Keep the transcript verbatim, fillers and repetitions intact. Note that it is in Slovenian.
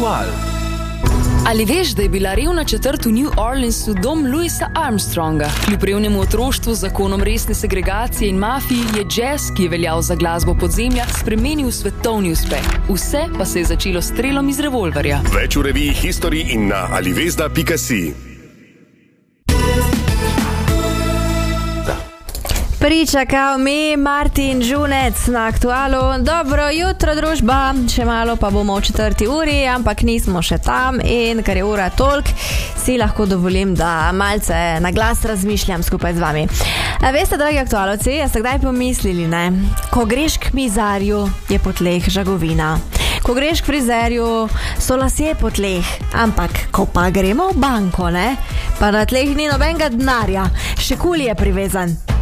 aktual. Ali veš, da je bila revna četrt v New Orleansu dom Louisa Armstronga? Kljub revnemu otroštvu, zakonom resne segregacije in mafiji je jazz, ki je veljal za glasbo podzemlja, spremenil svetovni uspeh. Vse pa se je začelo s strelom iz revolverja. Več v reviji History in na alivezda pika si. Priča kao mi, Martin Žunec na aktualu. Dobro jutro, družba. Še malo pa bomo v četrti uri, ampak nismo še tam in ker je ura tolk, si lahko dovolim, da malce na glas razmišljam skupaj z vami. A veste, dragi aktualovci, ste kdaj pomislili, ne? Ko greš k mizarju, je po tleh žagovina. Ko greš k frizerju, so lasje po tleh. Ampak, ko pa gremo v banko, ne? Pa na tleh ni nobenega denarja, še kul je privezan.